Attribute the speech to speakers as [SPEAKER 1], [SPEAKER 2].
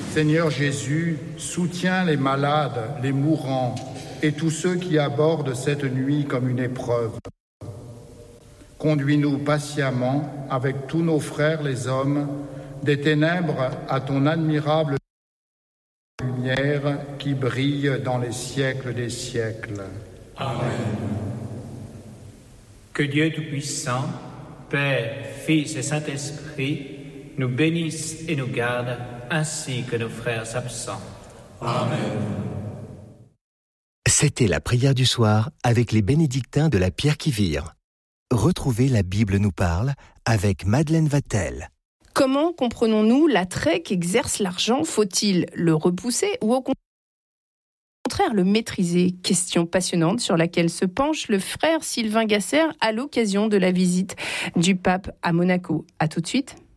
[SPEAKER 1] Seigneur Jésus, soutiens les malades, les mourants et tous ceux qui abordent cette nuit comme une épreuve. Conduis-nous patiemment, avec tous nos frères les hommes, des ténèbres à ton admirable lumière qui brille dans les siècles des siècles.
[SPEAKER 2] Amen. Que Dieu Tout-Puissant, Père, Fils et Saint-Esprit, nous bénisse et nous garde, ainsi que nos frères absents.
[SPEAKER 3] Amen. C'était la prière du soir avec les bénédictins de la Pierre qui vire. Retrouvez La Bible nous parle avec Madeleine Vatel.
[SPEAKER 4] Comment comprenons-nous l'attrait qu'exerce l'argent ? Faut-il le repousser ou au contraire le maîtriser ? Question passionnante sur laquelle se penche le frère Sylvain Gasser à l'occasion de la visite du pape à Monaco. À tout de suite.